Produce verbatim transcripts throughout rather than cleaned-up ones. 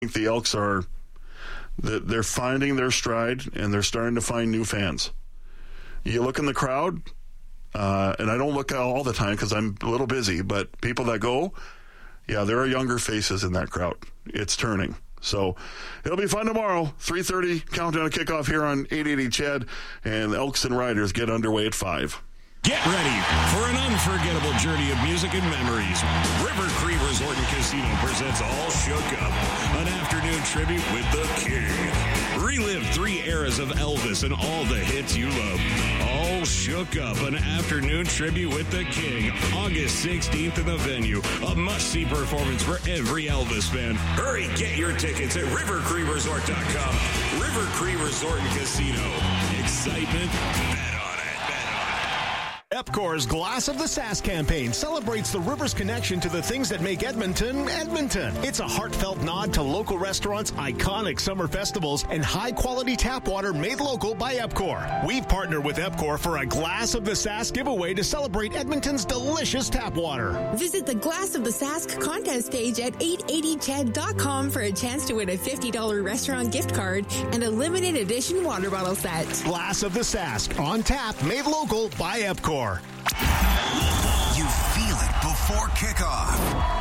think the Elks are, they're finding their stride, and they're starting to find new fans. You look in the crowd, uh, and I don't look all the time because I'm a little busy, but people that go, yeah, there are younger faces in that crowd. It's turning. So it'll be fun tomorrow. three thirty, countdown to kickoff here on eight eighty C H E D, and Elks and Riders get underway at five. Get ready for an unforgettable journey of music and memories. River Cree Resort and Casino presents All Shook Up, an afternoon tribute with the King. Relive three eras of Elvis and all the hits you love. All Shook Up, an afternoon tribute with the King. August sixteenth in the venue. A must-see performance for every Elvis fan. Hurry, get your tickets at river cree resort dot com. River Cree Resort and Casino. Excitement, bet on it, bet on it. EPCOR's Glass of the Sask campaign celebrates the river's connection to the things that make Edmonton, Edmonton. It's a heartfelt nod to local restaurants, iconic summer festivals, and high-quality tap water made local by EPCOR. We've partnered with EPCOR for a Glass of the Sask giveaway to celebrate Edmonton's delicious tap water. Visit the Glass of the Sask contest page at eight eighty C H E D dot com for a chance to win a fifty dollars restaurant gift card and a limited edition water bottle set. Glass of the Sask, on tap, made local by EPCOR. You feel it before kickoff.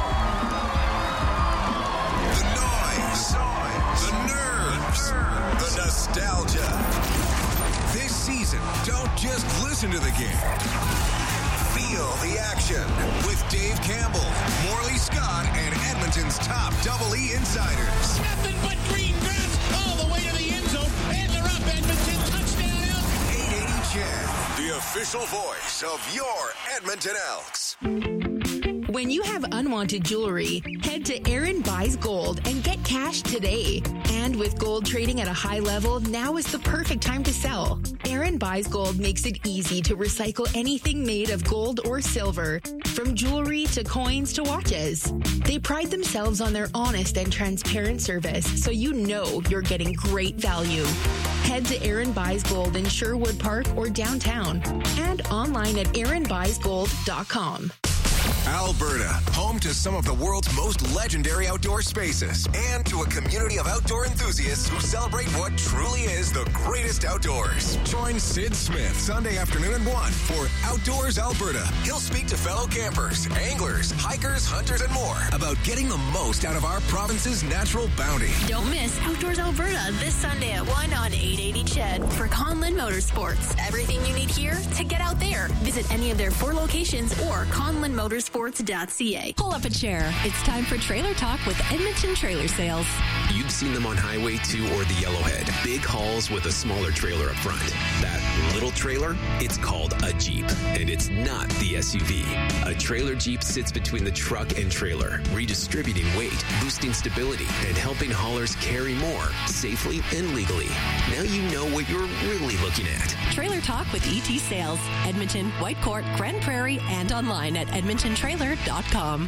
The noise, the nerves, the nostalgia. This season, don't just listen to the game. Feel the action with Dave Campbell, Morley Scott, and Edmonton's top Double E insiders. Nothing but green grass all the way to the end zone, and they're up. Edmonton touchdown. eight eighty C H E D, the official voice of your Edmonton Elks. When you have unwanted jewelry, head to Aaron Buys Gold and get cash today. And with gold trading at a high level, now is the perfect time to sell. Aaron Buys Gold makes it easy to recycle anything made of gold or silver, from jewelry to coins to watches. They pride themselves on their honest and transparent service, so you know you're getting great value. Head to Aaron Buys Gold in Sherwood Park or downtown, and online at aaron buys gold dot com. Alberta, home to some of the world's most legendary outdoor spaces and to a community of outdoor enthusiasts who celebrate what truly is the greatest outdoors. Join Sid Smith Sunday afternoon at one for Outdoors Alberta. He'll speak to fellow campers, anglers, hikers, hunters, and more about getting the most out of our province's natural bounty. Don't miss Outdoors Alberta this Sunday at one on eight eighty C H E D for Conlin Motorsports. Everything you need here to get out there. Visit any of their four locations or conlin motorsports dot c a. Pull up a chair. It's time for Trailer Talk with Edmonton Trailer Sales. You've seen them on Highway two or the Yellowhead. Big hauls with a smaller trailer up front. That little trailer, it's called a Jeep, and it's not the S U V. A trailer Jeep sits between the truck and trailer, redistributing weight, boosting stability, and helping haulers carry more safely and legally. Now you know what you're really looking at. Trailer Talk with E T Sales. Edmonton, Whitecourt, Grand Prairie, and online at edmonton trailer dot com.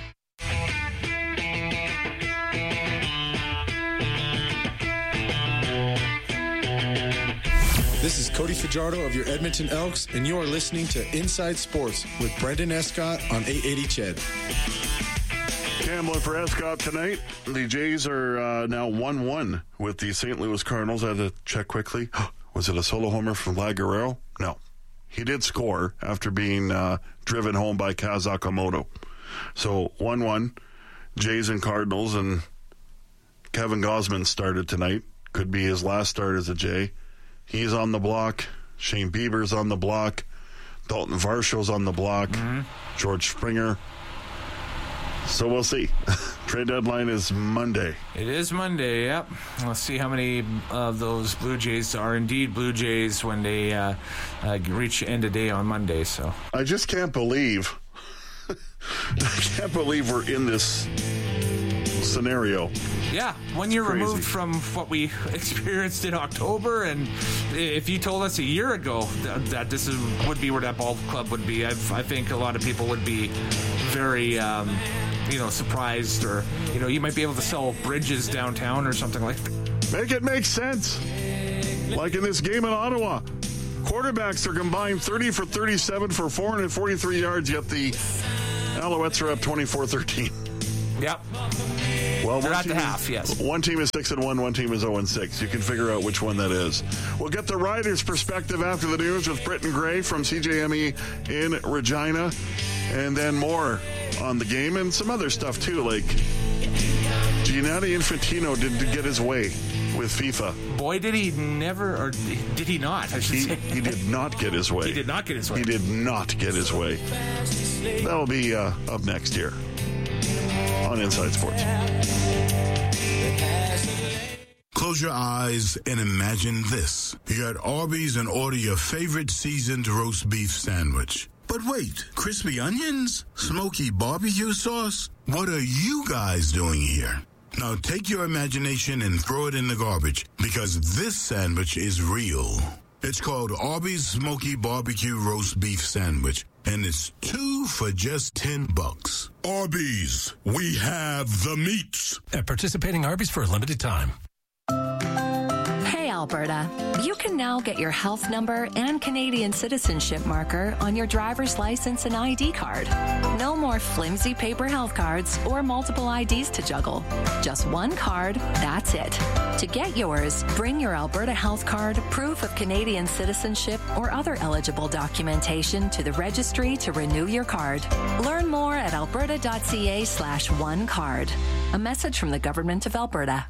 This is Cody Fajardo of your Edmonton Elks, and you are listening to Inside Sports with Brendan Escott on eight eighty C H E D. Campbell for Escott tonight. The Jays are uh, now one one with the Saint Louis Cardinals. I had to check quickly. Was it a solo homer from Vlad Guerrero? No. He did score after being uh, driven home by Kaz Akamoto. So one one, Jays and Cardinals, and Kevin Gausman started tonight. Could be his last start as a Jay. He's on the block. Shane Bieber's on the block. Dalton Varshaw's on the block. Mm-hmm. George Springer. So we'll see. Trade deadline is Monday. It is Monday, yep. Let's see how many of those Blue Jays are indeed Blue Jays when they uh, uh, reach end of day on Monday. So I just can't believe, I can't believe we're in this scenario. Yeah, one year removed from what we experienced in October, and if you told us a year ago that, that this is, would be where that ball club would be, I've, I think a lot of people would be very, um, you know, surprised, or, you know, you might be able to sell bridges downtown or something like that. Make it make sense. Like in this game in Ottawa, quarterbacks are combined thirty for thirty-seven for four hundred forty-three yards, yet the Alouettes are up twenty-four thirteen. Yep. Well, They're one at the team is- half, yes. One team is six and one, one team is zero and six. You can figure out which one that is. We'll get the Riders' perspective after the news with Britton Gray from C J M E in Regina, and then more on the game and some other stuff too, like Gianni Infantino did get his way with FIFA. Boy, did he never, or did he not, I should He, say. he did not get his way. He did not get his way. He did not get his way. That'll be uh, up next year on Inside Sports. Close your eyes and imagine this. You're at Arby's and order your favorite seasoned roast beef sandwich. But wait, crispy onions? Smoky barbecue sauce? What are you guys doing here? Now take your imagination and throw it in the garbage, because this sandwich is real. It's called Arby's Smoky Barbecue Roast Beef Sandwich, and it's two for just ten bucks. Arby's, we have the meats. At participating Arby's for a limited time. Hey, Alberta. You can now get your health number and Canadian citizenship marker on your driver's license and I D card. No more flimsy paper health cards or multiple I Ds to juggle. Just one card, that's it. To get yours, bring your Alberta health card, proof of Canadian citizenship, or other eligible documentation to the registry to renew your card. Learn more at alberta.ca slash one card. A message from the Government of Alberta.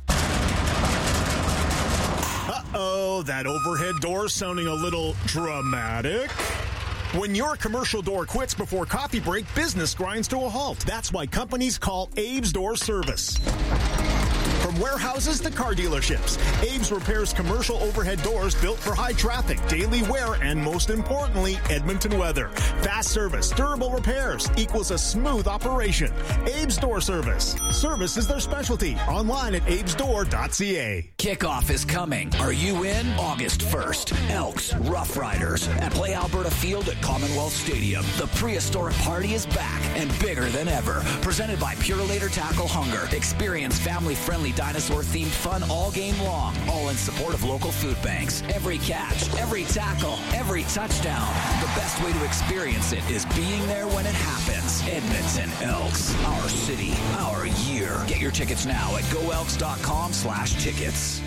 Uh-oh, that overhead door sounding a little dramatic. When your commercial door quits before coffee break, business grinds to a halt. That's why companies call Abe's Door Service. From warehouses to car dealerships, Abe's repairs commercial overhead doors built for high traffic, daily wear, and most importantly, Edmonton weather. Fast service, durable repairs equals a smooth operation. Abe's Door Service. Service is their specialty. Online at abes door dot c a. Kickoff is coming. Are you in? August first. Elks, Rough Riders at Play Alberta Field at Commonwealth Stadium. The prehistoric party is back and bigger than ever. Presented by Pure Later Tackle Hunger. Experience family-friendly dinosaur-themed fun all game long, all in support of local food banks. Every catch, every tackle, every touchdown. The best way to experience it is being there when it happens. Edmonton Elks, our city, our year. Get your tickets now at go elks dot com slash tickets.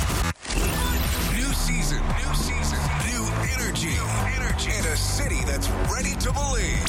New season, new season, new energy, energy, and a city that's ready to believe.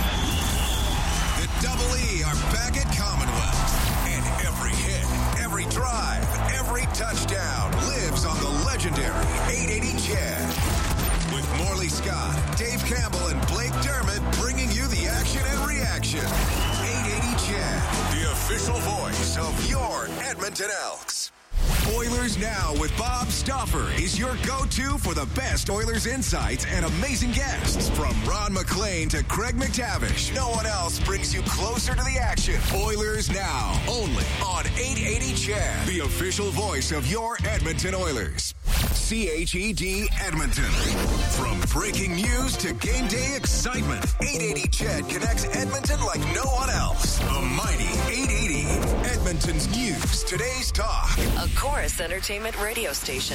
The Double E are back at Commonwealth, and every hit, every drive, every touchdown lives on the legendary eight eighty Chad. With Morley Scott, Dave Campbell, and Blake Dermott bringing you the action and reaction. eight eighty Chad, the official voice of your Edmonton Elks. Oilers Now with Bob Stauffer is your go-to for the best Oilers insights and amazing guests. From Ron McLean to Craig McTavish, no one else brings you closer to the action. Oilers Now, only on eight eighty Chad, the official voice of your Edmonton Oilers. C H E D Edmonton. From breaking news to game day excitement, eight eighty Chad connects Edmonton like no one else. The mighty eight eighty, Edmonton's news, today's talk. A Chorus Entertainment radio station.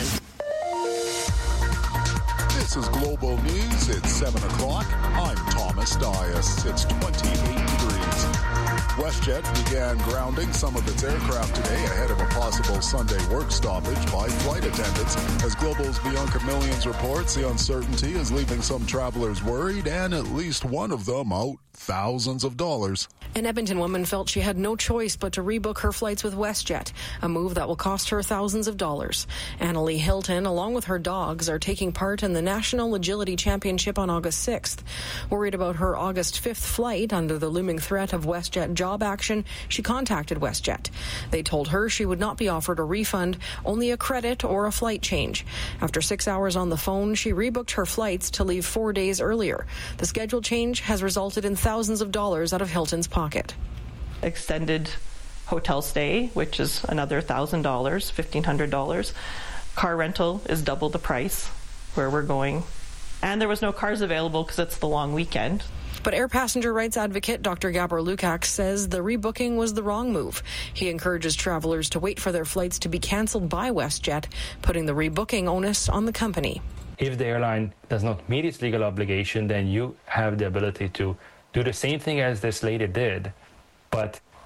This is Global News at seven o'clock. I'm Thomas Dias. It's twenty-eight degrees. WestJet began grounding some of its aircraft today ahead of a possible Sunday work stoppage by flight attendants. As Global's Bianca Millions reports, the uncertainty is leaving some travelers worried and at least one of them out thousands of dollars. An Edmonton woman felt she had no choice but to rebook her flights with WestJet, a move that will cost her thousands of dollars. Annalie Hilton, along with her dogs, are taking part in the National Agility Championship on August sixth. Worried about her August fifth flight under the looming threat of WestJet job action, she contacted WestJet. They told her she would not be offered a refund, only a credit or a flight change. After six hours on the phone, she rebooked her flights to leave four days earlier. The schedule change has resulted in thousands of dollars out of Hilton's pocket. Extended hotel stay, which is another one thousand dollars, fifteen hundred dollars. Car rental is double the price where we're going. And there was no cars available because it's the long weekend. But air passenger rights advocate Doctor Gabor Lukács says the rebooking was the wrong move. He encourages travelers to wait for their flights to be canceled by WestJet, putting the rebooking onus on the company. If the airline does not meet its legal obligation, then you have the ability to do the same thing as this lady did, but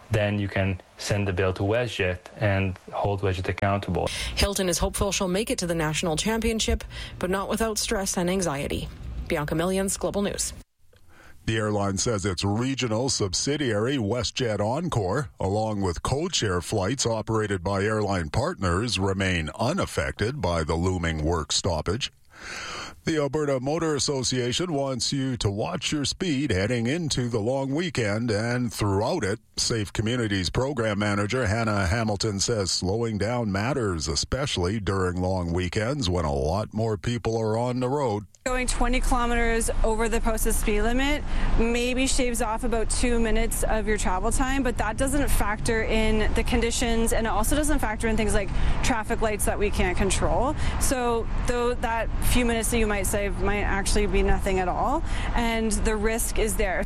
then you can send the bill to WestJet and hold WestJet accountable. Hilton is hopeful she'll make it to the national championship, but not without stress and anxiety. Bianca Millions, Global News. The airline says its regional subsidiary, WestJet Encore, along with codeshare flights operated by airline partners, remain unaffected by the looming work stoppage. The Alberta Motor Association wants you to watch your speed heading into the long weekend and throughout it. Safe Communities Program Manager Hannah Hamilton says slowing down matters, especially during long weekends when a lot more people are on the road. Going twenty kilometers over the posted speed limit maybe shaves off about two minutes of your travel time, but that doesn't factor in the conditions, and it also doesn't factor in things like traffic lights that we can't control. So though that few minutes that you might save might actually be nothing at all, and the risk is there.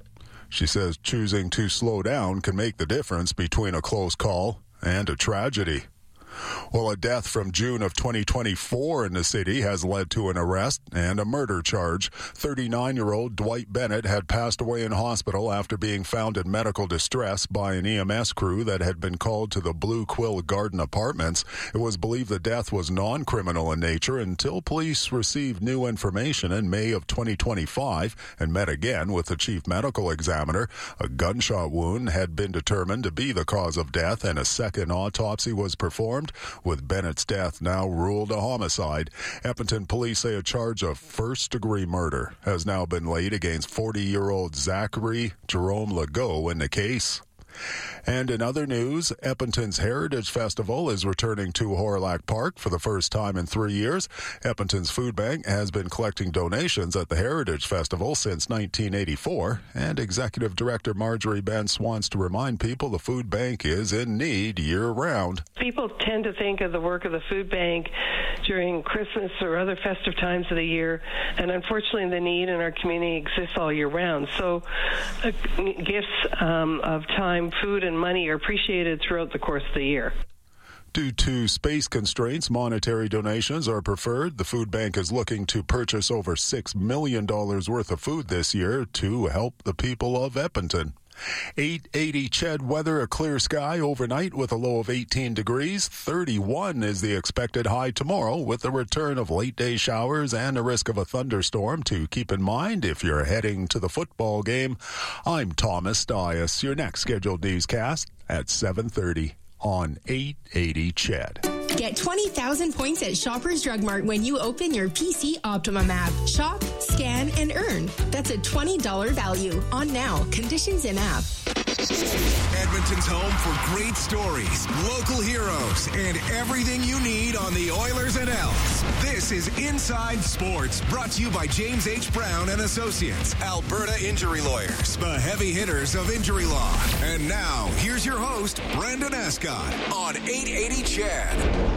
She says choosing to slow down can make the difference between a close call and a tragedy. Well, a death from June of twenty twenty-four in the city has led to an arrest and a murder charge. thirty-nine-year-old Dwight Bennett had passed away in hospital after being found in medical distress by an E M S crew that had been called to the Blue Quill Garden Apartments. It was believed the death was non-criminal in nature until police received new information in May of twenty twenty-five and met again with the chief medical examiner. A gunshot wound had been determined to be the cause of death, and a second autopsy was performed, with Bennett's death now ruled a homicide. Edmonton police say a charge of first-degree murder has now been laid against forty-year-old Zachary Jerome Legault in the case. And in other news, Edmonton's Heritage Festival is returning to Hawrelak Park for the first time in three years. Edmonton's Food Bank has been collecting donations at the Heritage Festival since nineteen eighty-four, and Executive Director Marjorie Bentz wants to remind people the food bank is in need year-round. People tend to think of the work of the food bank during Christmas or other festive times of the year, and unfortunately the need in our community exists all year round. So uh, gifts um, of time, food, and money are appreciated throughout the course of the year. Due to space constraints, monetary donations are preferred. The food bank is looking to purchase over six million dollars worth of food this year to help the people of Edmonton. eight eighty C H E D weather, a clear sky overnight with a low of eighteen degrees. thirty-one is the expected high tomorrow with the return of late day showers and a risk of a thunderstorm to keep in mind if you're heading to the football game. I'm Thomas Dias. Your next scheduled newscast at seven thirty on eight eighty C H E D. Get twenty thousand points at Shoppers Drug Mart when you open your P C Optimum app. Shop, scan, and earn. That's a twenty dollars value on now. Conditions in app. Edmonton's home for great stories, local heroes, and everything you need on the Oilers and Elks. This is Inside Sports, brought to you by James H. Brown and Associates, Alberta Injury Lawyers, the heavy hitters of injury law. And now, here's your host, Brendan Escott, on eight eighty C H E D.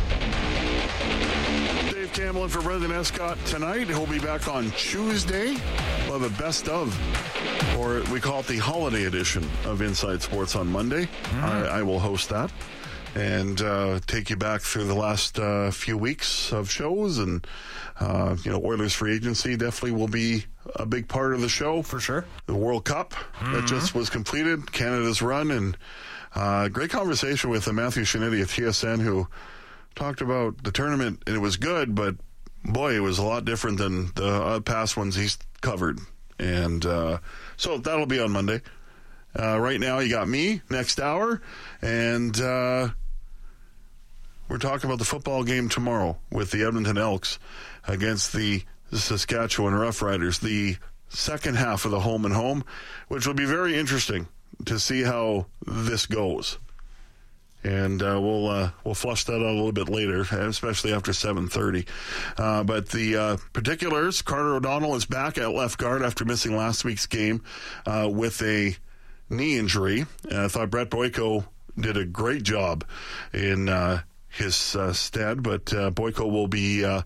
Dave Campbell in for Brendan Escott tonight. He'll be back on Tuesday. We'll have a best of, or we call it the holiday edition of Inside Sports on Monday. Mm-hmm. I, I will host that and uh, take you back through the last uh, few weeks of shows. And, uh, you know, Oilers free agency definitely will be a big part of the show. For sure. The World Cup mm-hmm. that just was completed, Canada's run, and uh, great conversation with uh, Matthew Shinetti at T S N, who talked about the tournament, and it was good, but boy, it was a lot different than the uh, past ones he's covered. And uh, so that'll be on Monday. Uh, right now, you got me next hour, and uh, we're talking about the football game tomorrow with the Edmonton Elks against the Saskatchewan Roughriders, the second half of the home and home, which will be very interesting to see how this goes. And uh, we'll uh, we'll flush that out a little bit later, especially after seven thirty. Uh, but the uh, particulars, Carter O'Donnell is back at left guard after missing last week's game uh, with a knee injury. And I thought Brett Boyko did a great job in uh, his uh, stead, but uh, Boyko will be uh,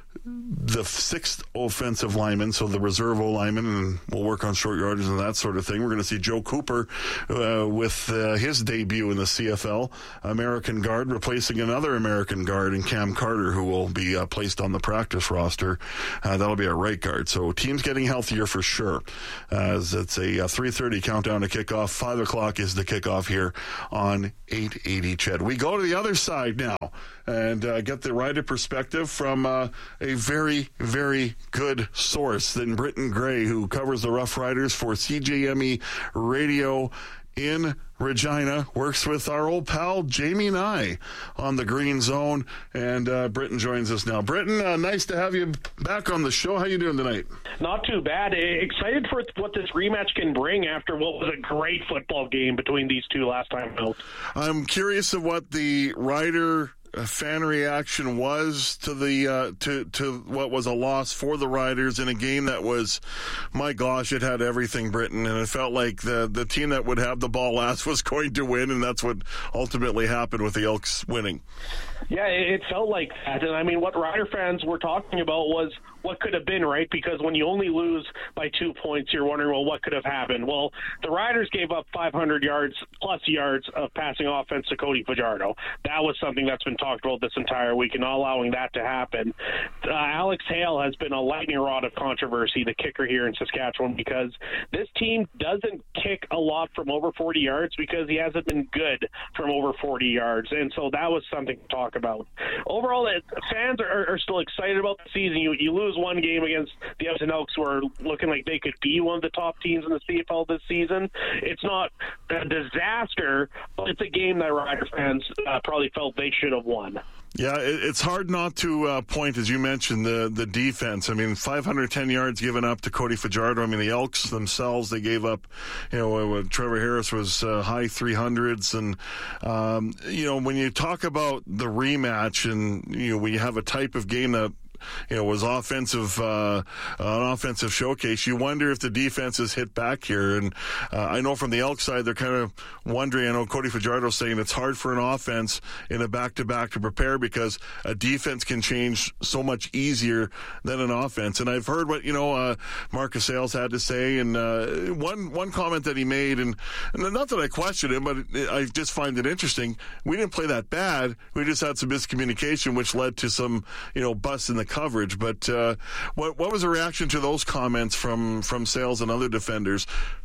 the sixth offensive lineman, so the reserve O-lineman, and we'll work on short yardage and that sort of thing. We're going to see Joe Cooper uh, with uh, his debut in the C F L, American guard, replacing another American guard in Cam Carter, who will be uh, placed on the practice roster. Uh, that'll be a right guard. So team's getting healthier for sure, as it's a, a three thirty countdown to kickoff. five o'clock is the kickoff here on eight eighty C H E D. We go to the other side now and uh, get the Rider perspective from uh, a very, very good source than Britton Gray, who covers the Rough Riders for C J M E Radio in Regina, works with our old pal Jamie Nye on the Green Zone, and uh, Britton joins us now. Britton, uh, nice to have you back on the show. How you doing tonight? Not too bad. Excited for what this rematch can bring after what was a great football game between these two last time out. I'm curious of what the Rider uh, fan reaction was to the uh, to to what was a loss for the Riders in a game that was, my gosh, it had everything, Britton, and it felt like the the team that would have the ball last was going to win, and that's what ultimately happened with the Elks winning. Yeah, it felt like that. And I mean, what Rider fans were talking about was what could have been, right? Because when you only lose by two points, you're wondering, well, what could have happened? Well, the Riders gave up five hundred yards plus yards of passing offense to Cody Fajardo. That was something that's been talked about this entire week, and not allowing that to happen. Uh, Alex Hale has been a lightning rod of controversy, the kicker here in Saskatchewan, because this team doesn't kick a lot from over forty yards because he hasn't been good from over forty yards. And so that was something to talk about. Overall, it, fans are, are still excited about the season. You, you lose one game against the Edmonton Elks, who are looking like they could be one of the top teams in the C F L this season. It's not a disaster, but it's a game that Rider fans uh, probably felt they should have won. Yeah, it's hard not to uh, point, as you mentioned, the the defense. I mean, five hundred ten yards given up to Cody Fajardo. I mean, the Elks themselves, they gave up, you know, uh, Trevor Harris was uh, high three hundreds. And, um, you know, when you talk about the rematch and, you know, when you have a type of game that, you know, was offensive, uh, an offensive showcase, you wonder if the defense has hit back here. And uh, I know from the Elk side, they're kind of wondering. I know Cody Fajardo saying it's hard for an offense in a back-to-back to prepare because a defense can change so much easier than an offense. And I've heard what, you know, uh, Marcus Sayles had to say. And uh, one one comment that he made, and, and not that I question him, but it, I just find it interesting. We didn't play that bad. We just had some miscommunication, which led to some, you know, busts in the coverage. But uh, what what was the reaction to those comments from from Sayles and other defenders?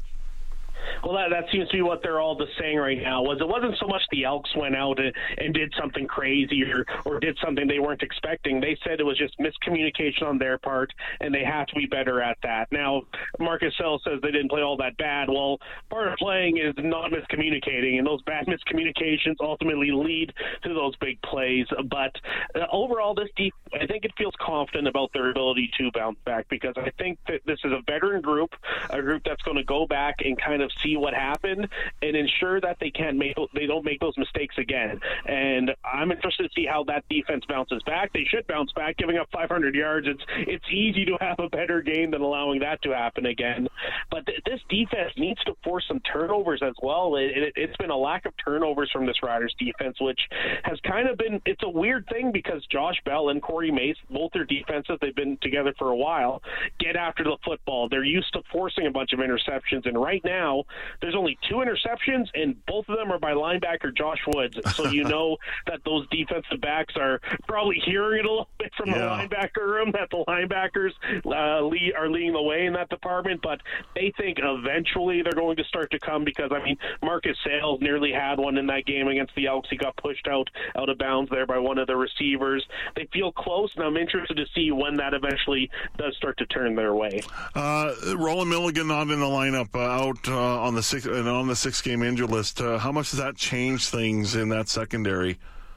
Well, that, that seems to be what they're all just saying right now. Was it wasn't so much the Elks went out and, and did something crazy or, or did something they weren't expecting. They said it was just miscommunication on their part, and they have to be better at that. Now, Marcus Sayles says they didn't play all that bad. Well, part of playing is not miscommunicating, and those bad miscommunications ultimately lead to those big plays. But uh, overall, this deep, I think it feels confident about their ability to bounce back, because I think that this is a veteran group, a group that's going to go back and kind of see what happened and ensure that they can't make they don't make those mistakes again. And I'm interested to see how that defense bounces back. They should bounce back. Giving up five hundred yards, it's it's easy to have a better game than allowing that to happen again. But th- this defense needs to force some turnovers as well. It, it, it's been a lack of turnovers from this Riders defense, which has kind of been, it's a weird thing because Josh Bell and Corey Mace, both their defenses, they've been together for a while, get after the football. They're used to forcing a bunch of interceptions, and right now there's only two interceptions, and both of them are by linebacker Josh Woods. So you know that those defensive backs are probably hearing it a little bit from yeah. the linebacker room, that the linebackers uh, lead, are leading the way in that department. But they think eventually they're going to start to come, because, I mean, Marcus Sayles nearly had one in that game against the Elks. He got pushed out, out of bounds there by one of the receivers. They feel close, and I'm interested to see when that eventually does start to turn their way. Uh, Roland Milligan not in the lineup, uh, out uh, on the six and on the six-game injury list. Uh, how much does that change things in that secondary?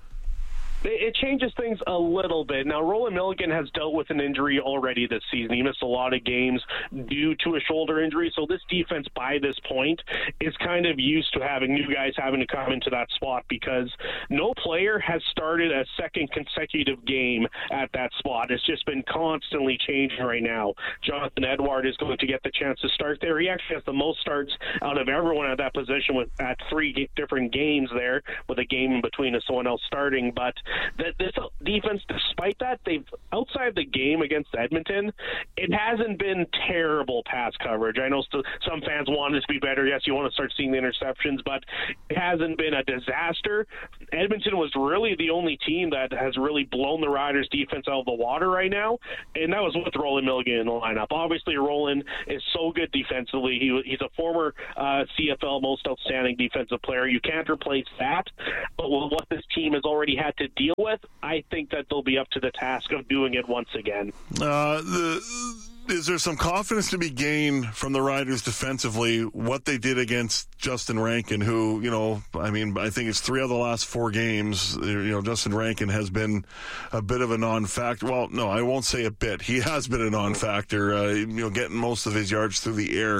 It changes things a little bit. Now, Roland Milligan has dealt with an injury already this season. He missed a lot of games due to a shoulder injury. So this defense, by this point, is kind of used to having new guys having to come into that spot, because no player has started a second consecutive game at that spot. It's just been constantly changing right now. Jonathan Edward is going to get the chance to start there. He actually has the most starts out of everyone at that position with at three different games there, with a game in between and someone else starting. But that this defense, despite that, they've outside the game against Edmonton, it hasn't been terrible pass coverage. I know st- some fans want it to be better. Yes, you want to start seeing the interceptions, but it hasn't been a disaster. Edmonton was really the only team that has really blown the Riders' defense out of the water right now, and that was with Roland Milligan in the lineup. Obviously, Roland is so good defensively. He, he's a former uh, C F L most outstanding defensive player. You can't replace that, but with what this team has already had to deal with, I think that they'll be up to the task of doing it once again. Uh, the, is there some confidence to be gained from the Riders defensively, what they did against Justin Rankin, who, you know, I mean, I think it's three of the last four games, you know, Justin Rankin has been a bit of a non-factor. Well, no, I won't say a bit. He has been a non-factor, uh, you know, getting most of his yards through the air.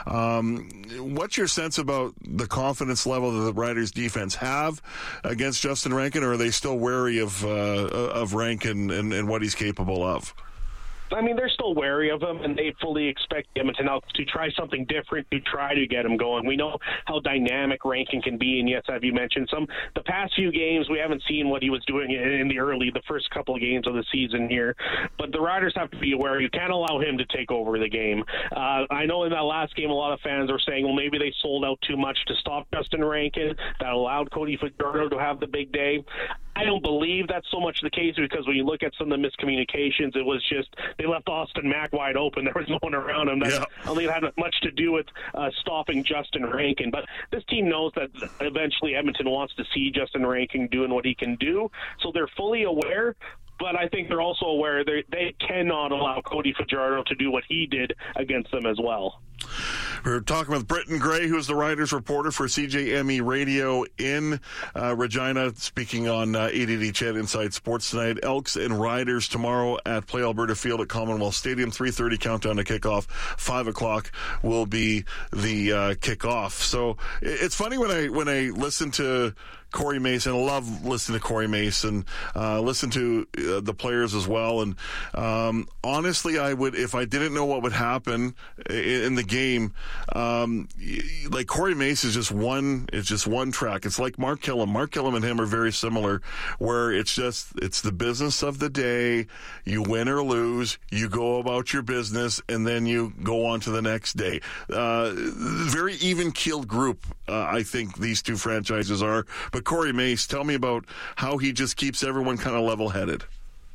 Um, what's your sense about the confidence level that the Riders defense have against Justin Rankin, or are they still wary of, uh, of Rankin and, and what he's capable of? I mean, they're still wary of him, and they fully expect Edmonton Elks to try something different to try to get him going. We know how dynamic Rankin can be, and yes, as you mentioned, some the past few games we haven't seen what he was doing in the early, the first couple of games of the season here. But the Riders have to be aware you can't allow him to take over the game. Uh, I know in that last game, a lot of fans were saying, well, maybe they sold out too much to stop Justin Rankin. That allowed Cody Fajardo to have the big day. I don't believe that's so much the case, because when you look at some of the miscommunications, it was just they left Austin Mack wide open. There was no one around him. That, yeah. I don't think it had much to do with uh, stopping Justin Rankin. But this team knows that eventually Edmonton wants to see Justin Rankin doing what he can do, so they're fully aware. But I think they're also aware they they cannot allow Cody Fajardo to do what he did against them as well. We're talking with Britton Gray, who's the Riders reporter for C J M E Radio in uh, Regina, speaking on uh, eight eighty C H E D Inside Sports tonight. Elks and Riders tomorrow at Play Alberta Field at Commonwealth Stadium. three thirty countdown to kickoff. five o'clock will be the uh, kickoff. So it's funny when I when I listen to Corey Mason. I love listening to Corey Mason. Uh, listen to uh, the players as well. And um, honestly, I would, if I didn't know what would happen in, in the game, um, like Corey Mason is just one. It's just one track. It's like Mark Killam. Mark Killam and him are very similar, where it's just it's the business of the day. You win or lose, you go about your business, and then you go on to the next day. Uh, very even-keeled group, uh, I think these two franchises are. But Corey Mace, tell me about how he just keeps everyone kind of level-headed.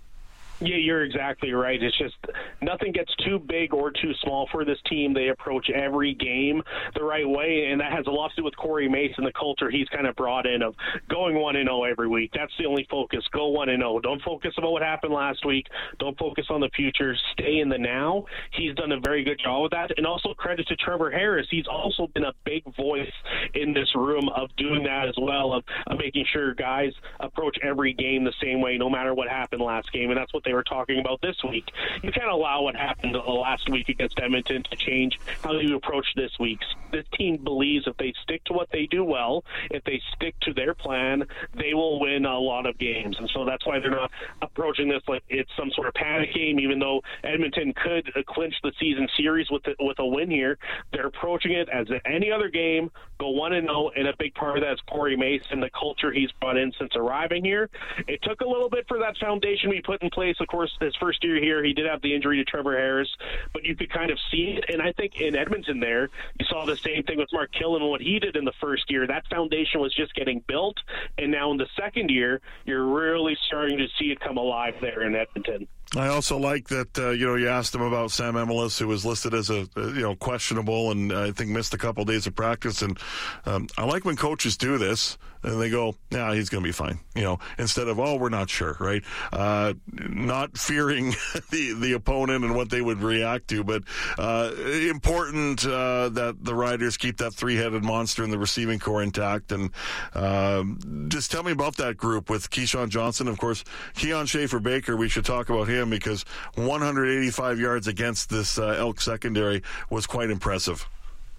Yeah, you're exactly right. It's just nothing gets too big or too small for this team. They approach every game the right way, and that has a lot to do with Corey Mason, the culture he's kind of brought in of going one and oh every week. That's the only focus. Go one and oh. Don't focus about what happened last week. Don't focus on the future. Stay in the now. He's done a very good job with that. And also credit to Trevor Harris. He's also been a big voice in this room of doing that as well, of, of making sure guys approach every game the same way, no matter what happened last game. And that's what they were talking about this week. You can't allow what happened last week against Edmonton to change how you approach this week's. This team believes if they stick to what they do well, if they stick to their plan, they will win a lot of games. And so that's why they're not approaching this like it's some sort of panic game, even though Edmonton could clinch the season series with the, with a win here. They're approaching it as any other game, go one and oh, and a big part of that is Corey Mason, the culture he's brought in since arriving here. It took a little bit for that foundation to be put in place. Of course, his first year here, he did have the injury to Trevor Harris, but you could kind of see it. And I think in Edmonton there, you saw the same thing with Mark Killen and what he did in the first year. That foundation was just getting built, and now in the second year, you're really starting to see it come alive there in Edmonton. I also like that, uh, you know, you asked him about Sam Emelis, who was listed as a, uh, you know, questionable and uh, I think missed a couple of days of practice. And um, I like when coaches do this and they go, yeah, he's going to be fine, you know, instead of, oh, we're not sure, right? Uh, not fearing the, the opponent and what they would react to, but uh, important uh, that the Riders keep that three-headed monster in the receiving core intact. And uh, just tell me about that group with Keyshawn Johnson. Of course, Keon Schaefer-Baker, we should talk about him, because one hundred eighty-five yards against this uh, Elk secondary was quite impressive.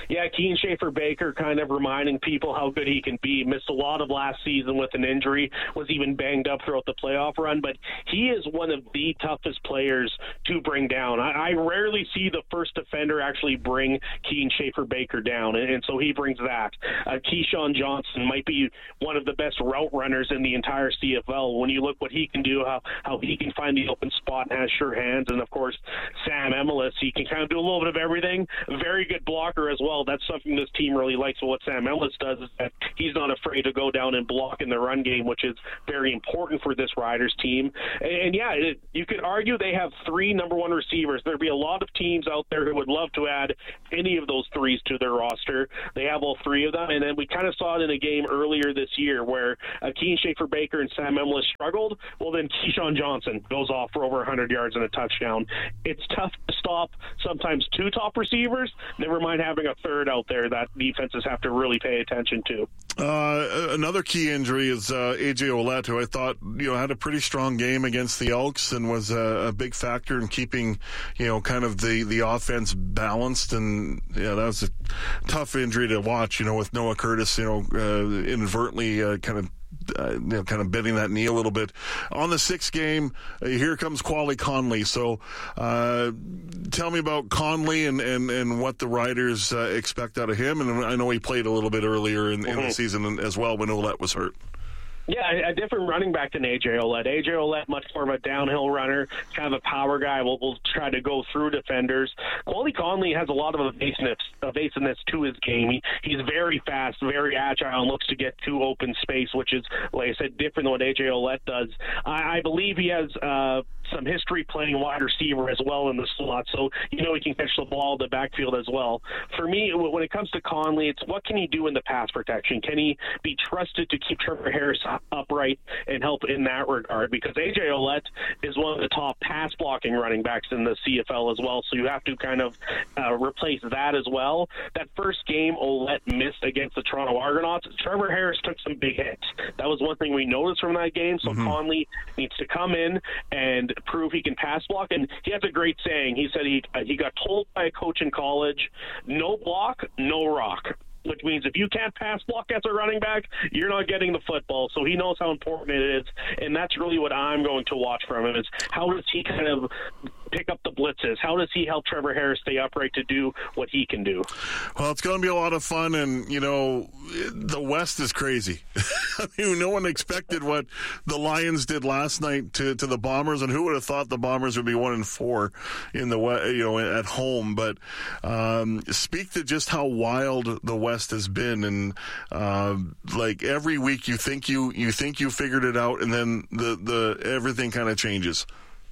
Yeah, Keane Schaefer-Baker kind of reminding people how good he can be. Missed a lot of last season with an injury, was even banged up throughout the playoff run, but he is one of the toughest players to bring down. I, I rarely see the first defender actually bring Keane Schaefer-Baker down, and, and so he brings that. Uh, Keyshawn Johnson might be one of the best route runners in the entire C F L. When you look what he can do, how, how he can find the open spot and has sure hands, and of course, Sam Emilus, he can kind of do a little bit of everything. Very good blocker as well. That's something this team really likes. So what Sam Emilus does is that he's not afraid to go down and block in the run game, which is very important for this Riders team. And, and yeah, it, you could argue they have three number one receivers. There'd be a lot of teams out there who would love to add any of those threes to their roster. They have all three of them, and then we kind of saw it in a game earlier this year where uh, Keane Schaefer-Baker and Sam Emilus struggled. Well, then Keyshawn Johnson goes off for over one hundred yards and a touchdown. It's tough to stop sometimes two top receivers, never mind having a third out there that defenses have to really pay attention to. Uh, another key injury is uh, A J Ouellette, who I thought you know had a pretty strong game against the Elks and was a, a big factor in keeping you know kind of the, the offense balanced. And yeah, that was a tough injury to watch. You know, with Noah Curtis, you know, uh, inadvertently uh, kind of. Uh, you know, kind of bending that knee a little bit. On the sixth game, uh, here comes Quali Conley. So uh, tell me about Conley and, and, and what the Riders uh, expect out of him. And I know he played a little bit earlier in, mm-hmm. in the season as well when Ouellette was hurt. Yeah, a different running back than A J Ouellette. A J Ouellette, much more of a downhill runner, kind of a power guy. Will will try to go through defenders. Quali Conley has a lot of evasiveness, evasiveness to his game. He, he's very fast, very agile, and looks to get to open space, which is, like I said, different than what A J Ouellette does. I, I believe he has uh, some history playing wide receiver as well in the slot, so you know he can catch the ball in the backfield as well. For me, when it comes to Conley, it's what can he do in the pass protection? Can he be trusted to keep Trevor Harris upright and help in that regard? Because A J Ouellette is one of the top pass blocking running backs in the C F L as well, so you have to kind of uh, replace that as well. That first game Ouellette missed against the Toronto Argonauts, Trevor Harris took some big hits. That was one thing we noticed from that game, so mm-hmm. Conley needs to come in and prove he can pass block. And he has a great saying. He said he uh, he got told by a coach in college, no block, no rock. Which means if you can't pass block as a running back, you're not getting the football. So he knows how important it is, and that's really what I'm going to watch from him is how does he kind of pick up the blitzes? How does he help Trevor Harris stay upright to do what he can do? Well, it's going to be a lot of fun, and, you know, the West is crazy. I mean, no one expected what the Lions did last night to, to the Bombers, and who would have thought the Bombers would be one and four in the you know at home? But um, speak to just how wild the West has been, and uh, like every week you think you you think you figured it out, and then the the everything kind of changes.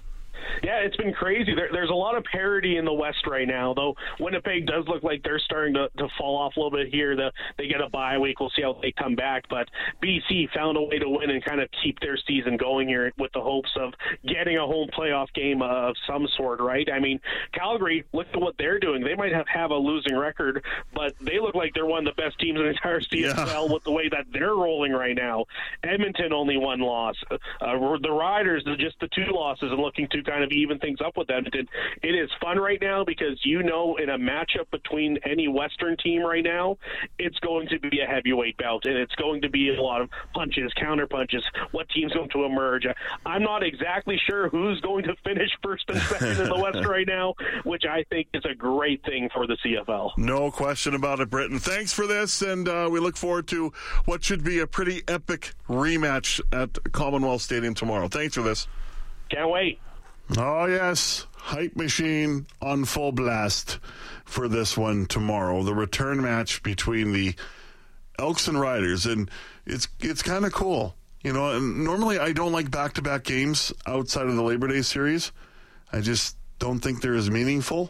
Yeah, it's been crazy. There, there's a lot of parity in the West right now, though Winnipeg does look like they're starting to, to fall off a little bit here. The, they get a bye week. We'll see how they come back. But B C found a way to win and kind of keep their season going here with the hopes of getting a home playoff game of some sort, right? I mean, Calgary, look at what they're doing. They might have, have a losing record, but they look like they're one of the best teams in the entire C F L yeah. with the way that they're rolling right now. Edmonton only one loss. Uh, the Riders, just the two losses and looking to kind of even things up with Edmonton. It is fun right now because you know in a matchup between any Western team right now, it's going to be a heavyweight bout, and it's going to be a lot of punches, counter punches, what team's going to emerge. I'm not exactly sure who's going to finish first and second in the West right now, which I think is a great thing for the C F L. No question about it, Britton. Thanks for this, and uh, we look forward to what should be a pretty epic rematch at Commonwealth Stadium tomorrow. Thanks for this. Can't wait. Oh, yes. Hype machine on full blast for this one tomorrow. The return match between the Elks and Riders. And it's it's kind of cool. You know, and normally I don't like back-to-back games outside of the Labor Day series. I just don't think they're as meaningful.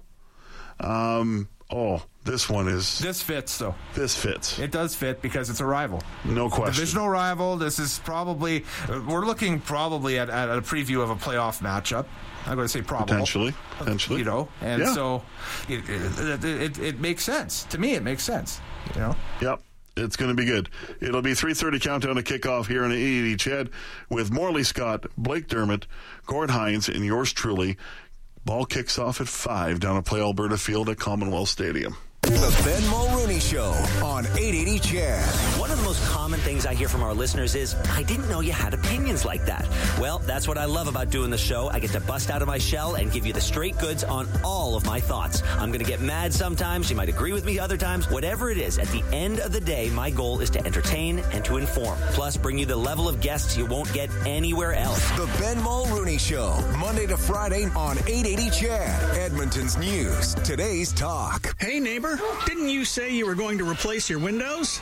Um, oh, this one is... This fits, though. This fits. It does fit because it's a rival. No question. Divisional rival. This is probably... We're looking probably at, at a preview of a playoff matchup. I'm going to say probable. Potentially. Potentially. You know, and yeah. so it it, it it makes sense. To me, it makes sense. You know? Yep. It's going to be good. It'll be three thirty countdown to kickoff here on eight eighty C H E D with Morley Scott, Blake Dermott, Gord Hines, and yours truly. Ball kicks off at five down at Play Alberta Field at Commonwealth Stadium. The Ben Mulrooney Show on eight eighty C H E D. One of the most common things I hear from our listeners is, I didn't know you had opinions like that. Well, that's what I love about doing the show. I get to bust out of my shell and give you the straight goods on all of my thoughts. I'm going to get mad sometimes. You might agree with me other times. Whatever it is, at the end of the day, my goal is to entertain and to inform. Plus, bring you the level of guests you won't get anywhere else. The Ben Mulrooney Show, Monday to Friday on eight eighty C H E D. Edmonton's news, today's talk. Hey, neighbor, didn't you say you were going to replace your windows?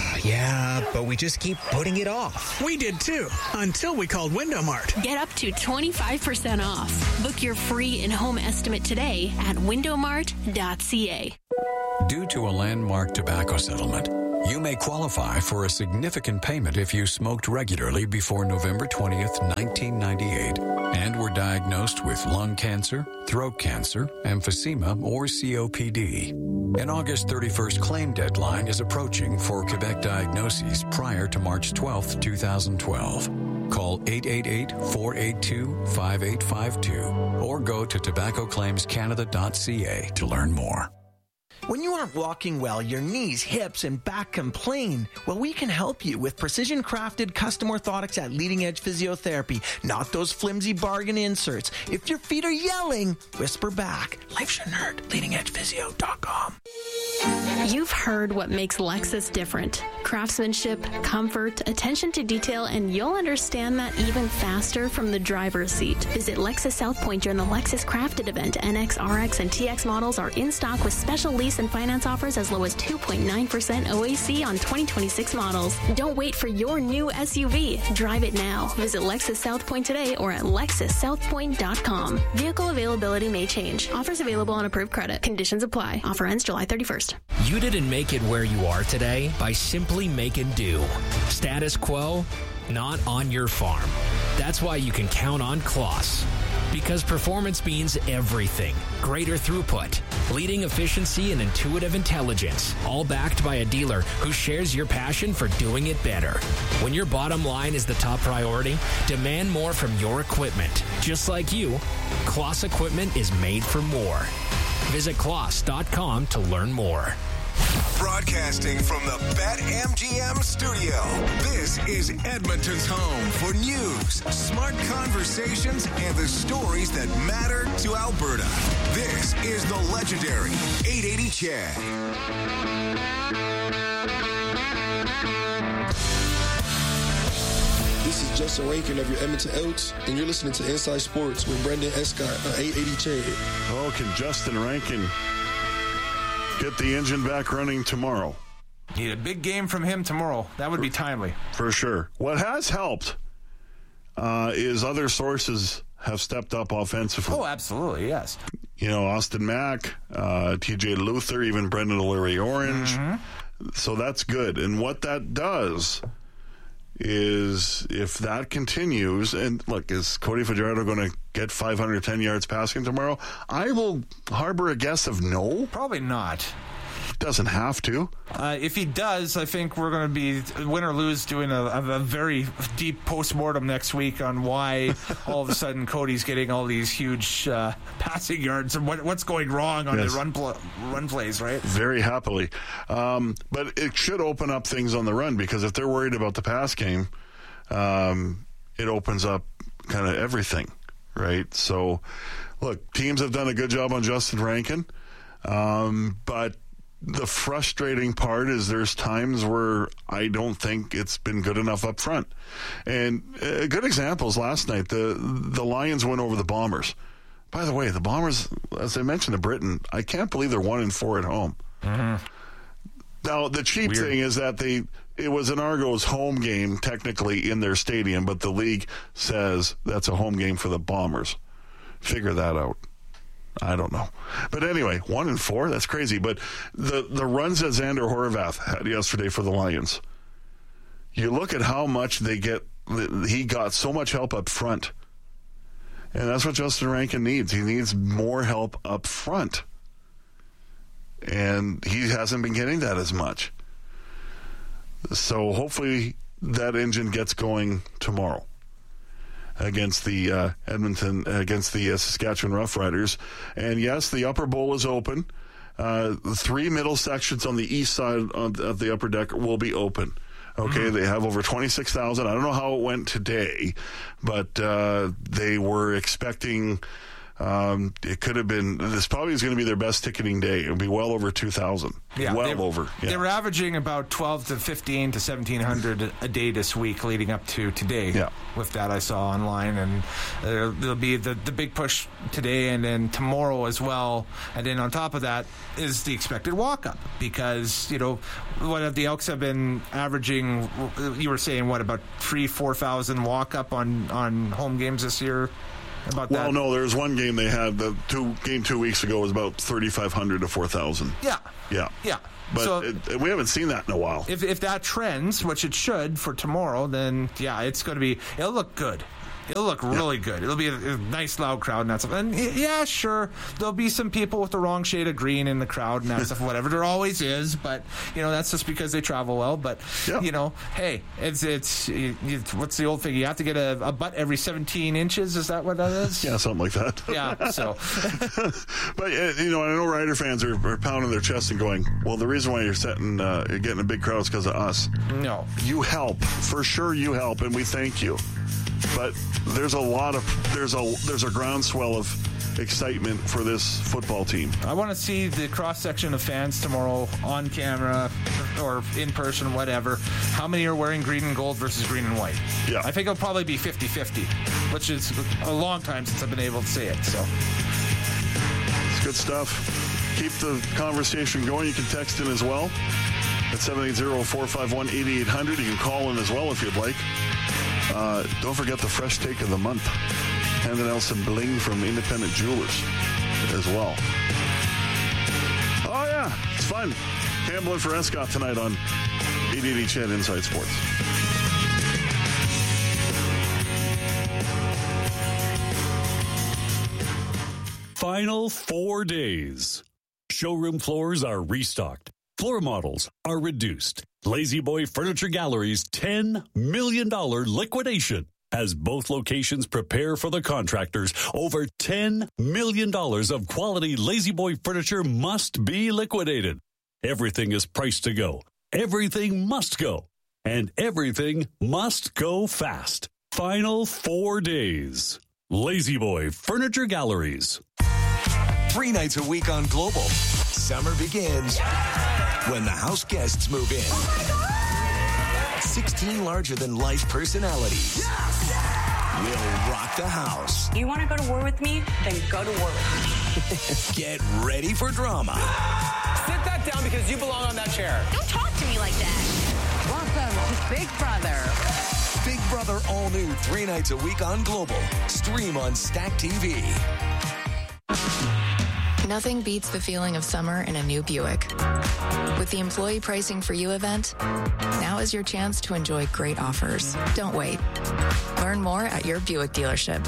Yeah, but we just keep putting it off. We did too, until we called Window Mart. Get up to twenty-five percent off. Book your free in-home estimate today at window mart dot c a. Due to a landmark tobacco settlement, you may qualify for a significant payment if you smoked regularly before November twentieth, nineteen ninety-eight, and were diagnosed with lung cancer, throat cancer, emphysema, or C O P D. An August thirty-first claim deadline is approaching for Quebec diagnoses prior to March twelfth, twenty twelve. Call eight eight eight, four eight two, five eight five two or go to tobacco claims canada dot c a to learn more. When you aren't walking well, your knees, hips, and back complain. Well, we can help you with precision-crafted custom orthotics at Leading Edge Physiotherapy, not those flimsy bargain inserts. If your feet are yelling, whisper back. Life's your nerd. leading edge physio dot com. You've heard what makes Lexus different. Craftsmanship, comfort, attention to detail, and you'll understand that even faster from the driver's seat. Visit Lexus South Point during the Lexus Crafted event. N X, R X, and T X models are in stock with special lease and finance offers as low as two point nine percent O A C on twenty twenty-six models. Don't wait for your new S U V. Drive it now. Visit Lexus South Point today or at lexus south point dot com. Vehicle availability may change. Offers available on approved credit. Conditions apply. Offer ends July thirty-first. You didn't make it where you are today by simply making do. Status quo, not on your farm. That's why you can count on Kloss. Because performance means everything. Greater throughput, leading efficiency, and intuitive intelligence. All backed by a dealer who shares your passion for doing it better. When your bottom line is the top priority, demand more from your equipment. Just like you, Kloss equipment is made for more. Visit kloss dot com to learn more. Broadcasting from the BetMGM studio, this is Edmonton's home for news, smart conversations, and the stories that matter to Alberta. This is the legendary eight eighty C H E D. This is Justin Rankin of your Edmonton Elks, and you're listening to Inside Sports with Brendan Escott on eight eighty C H E D. Oh, can Justin Rankin get the engine back running tomorrow? Need a big game from him tomorrow. That would be timely. For sure. What has helped uh, is other sources have stepped up offensively. Oh, absolutely, yes. You know, Austin Mack, uh, T J Luther, even Brendan O'Leary-Orange. Mm-hmm. So that's good. And what that does is if that continues, and look, is Cody Fajardo going to get five hundred ten yards passing tomorrow? I will harbor a guess of no. Probably not. Doesn't have to. Uh, if he does, I think we're going to be, win or lose, doing a, a very deep postmortem next week on why all of a sudden Cody's getting all these huge uh, passing yards and what, what's going wrong on yes. the run pl- run plays, right? Very happily. Um, but it should open up things on the run, because if they're worried about the pass game, um, it opens up kind of everything, right? So, look, teams have done a good job on Justin Rankin, um, but the frustrating part is there's times where I don't think it's been good enough up front. And a good example is last night. The the Lions went over the Bombers. By the way, the Bombers, as I mentioned to Britain, I can't believe they're one and four at home. Mm-hmm. Now, the cheap Weird. thing is that they it was an Argos home game technically in their stadium, but the league says that's a home game for the Bombers. Figure that out. I don't know. But anyway, one and four, that's crazy. But the, the runs that Xander Horvath had yesterday for the Lions, you look at how much they get, he got so much help up front. And that's what Justin Rankin needs. He needs more help up front. And he hasn't been getting that as much. So hopefully that engine gets going tomorrow against the uh, Edmonton, against the uh, Saskatchewan Roughriders. And yes, the upper bowl is open. Uh, the three middle sections on the east side of, of the upper deck will be open. Okay, mm-hmm. They have over twenty-six thousand. I don't know how it went today, but uh, they were expecting... Um, it could have been, this probably is going to be their best ticketing day. It'll be well over two thousand. Yeah, well they, over. Yeah. They were averaging about twelve to fifteen to seventeen hundred a day this week leading up to today. Yeah. With that I saw online. And uh, there'll be the, the big push today and then tomorrow as well. And then on top of that is the expected walk-up. Because, you know, what the Elks have been averaging, you were saying, what, about three, four thousand walk-up on, on home games this year? About well, that. no, there was one game they had, the two game two weeks ago was about thirty-five hundred to four thousand. Yeah. Yeah. Yeah. But so, it, we haven't seen that in a while. If if that trends, which it should for tomorrow, then yeah, it's going to be, it'll look good. It'll look really yeah. good. It'll be a, a nice, loud crowd and that stuff. And yeah, sure, there'll be some people with the wrong shade of green in the crowd and that stuff, whatever. There always is, but, you know, that's just because they travel well. But, yeah. you know, hey, it's, it's, it's, what's the old thing? You have to get a, a butt every seventeen inches. Is that what that is? Yeah, something like that. Yeah, so. But, you know, I know Rider fans are, are pounding their chest and going, well, the reason why you're setting, uh, you're getting a big crowd is because of us. No. You help. For sure you help, and we thank you. But there's a lot of there's a there's a groundswell of excitement for this football team. I want to see the cross section of fans tomorrow on camera or in person, whatever. How many are wearing green and gold versus green and white? Yeah, I think it'll probably be fifty-fifty, which is a long time since I've been able to say it. So it's good stuff. Keep the conversation going. You can text in as well at seven eight zero, four five one, eight eight zero zero. You can call in as well if you'd like. Uh, don't forget the fresh take of the month. And then some bling from Independent Jewelers as well. Oh, yeah. It's fun. Campbell and for Escott tonight on eight eighty C H E D Inside Sports. Final four days. Showroom floors are restocked. Floor models are reduced. Lazy Boy Furniture Gallery's ten million dollars liquidation as both locations prepare for the contractors. Over ten million dollars of quality Lazy Boy furniture must be liquidated. Everything is priced to go. Everything must go. And everything must go fast. Final four days. Lazy Boy Furniture Galleries. Three nights a week on Global. Summer begins when the house guests move in. Oh sixteen larger-than-life personalities will rock the house. You want to go to war with me? Then go to war with me. Get ready for drama. Sit that down because you belong on that chair. Don't talk to me like that. Welcome to Big Brother. Big Brother all new three nights a week on Global. Stream on Stack T V. Nothing beats the feeling of summer in a new Buick. With the Employee Pricing for You event, now is your chance to enjoy great offers. Don't wait. Learn more at your Buick dealership.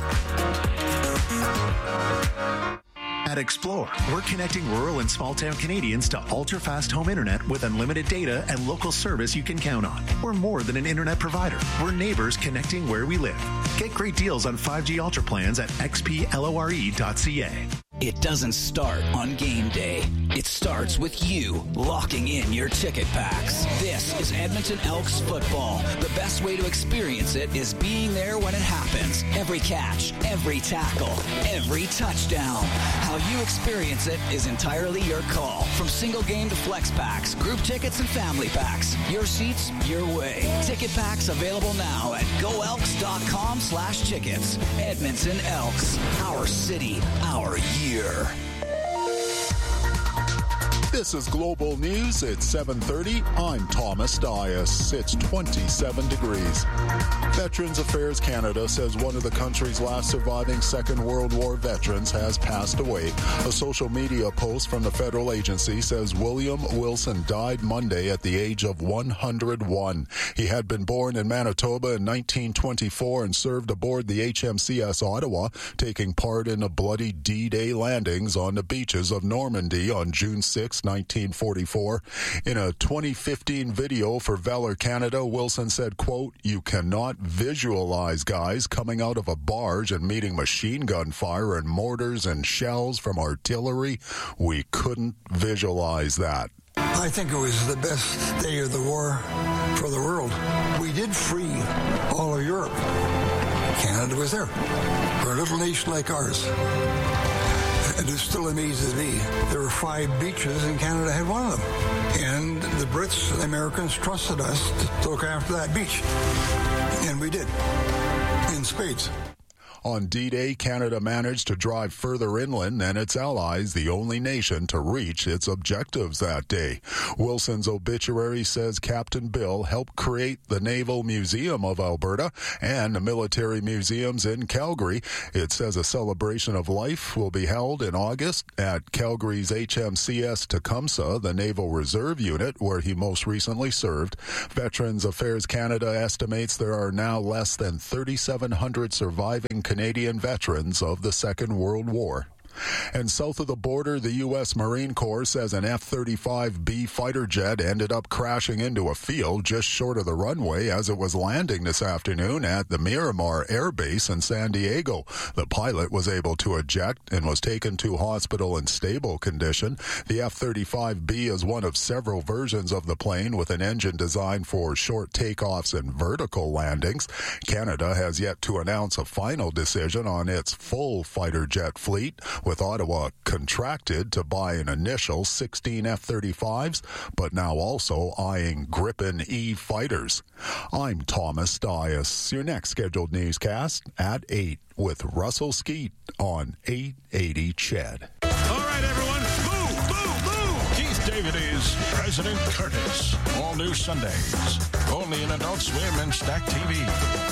At Explore, we're connecting rural and small-town Canadians to ultra-fast home internet with unlimited data and local service you can count on. We're more than an internet provider. We're neighbors connecting where we live. Get great deals on five G Ultra plans at x p lore dot c a. It doesn't start on game day. It starts with you locking in your ticket packs. This is Edmonton Elks football. The best way to experience it is being there when it happens. Every catch, every tackle, every touchdown. How you experience it is entirely your call. From single game to flex packs, group tickets and family packs. Your seats, your way. Ticket packs available now at go elks dot com slash tickets. Edmonton Elks. Our city, our year. This is Global News at seven thirty. I'm Thomas Dias. It's twenty-seven degrees. Veterans Affairs Canada says one of the country's last surviving Second World War veterans has passed away. A social media post from the federal agency says William Wilson died Monday at the age of one hundred one. He had been born in Manitoba in nineteen twenty-four and served aboard the H M C S Ottawa, taking part in the bloody D-Day landings on the beaches of Normandy on June sixth, since nineteen forty-four. In a twenty fifteen video for Valor Canada, Wilson said, quote, "You cannot visualize guys coming out of a barge and meeting machine gun fire and mortars and shells from artillery. We couldn't visualize that." I think it was the best day of the war for the world. We did free all of Europe. Canada was there for a little nation like ours. And it still amazes me. There were five beaches and Canada had one of them. And the Brits, the Americans trusted us to look after that beach. And we did. In spades. On D-Day, Canada managed to drive further inland than its allies, the only nation to reach its objectives that day. Wilson's obituary says Captain Bill helped create the Naval Museum of Alberta and the military museums in Calgary. It says a celebration of life will be held in August at Calgary's H M C S Tecumseh, the Naval Reserve Unit, where he most recently served. Veterans Affairs Canada estimates there are now less than thirty-seven hundred surviving Canadian veterans of the Second World War. And south of the border, the U S Marine Corps says an F thirty-five B fighter jet ended up crashing into a field just short of the runway as it was landing this afternoon at the Miramar Air Base in San Diego. The pilot was able to eject and was taken to hospital in stable condition. The F thirty-five B is one of several versions of the plane with an engine designed for short takeoffs and vertical landings. Canada has yet to announce a final decision on its full fighter jet fleet, with Ottawa contracted to buy an initial sixteen F thirty-fives, but now also eyeing Gripen E fighters. I'm Thomas Dias. Your next scheduled newscast at eight with Russell Skeet on eight eighty C H E D. All right, everyone, move, move, move! Keith David is President Curtis. All new Sundays, only in Adult Swim and Stack T V.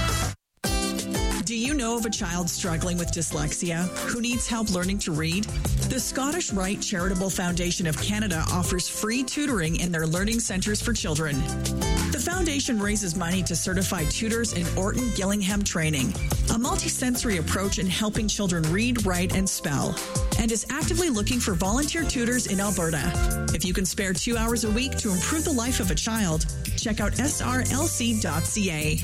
Do you know of a child struggling with dyslexia who needs help learning to read? The Scottish Rite Charitable Foundation of Canada offers free tutoring in their learning centres for children. The foundation raises money to certify tutors in Orton Gillingham training, a multisensory approach in helping children read, write, and spell, and is actively looking for volunteer tutors in Alberta. If you can spare two hours a week to improve the life of a child, check out S R L C dot C A.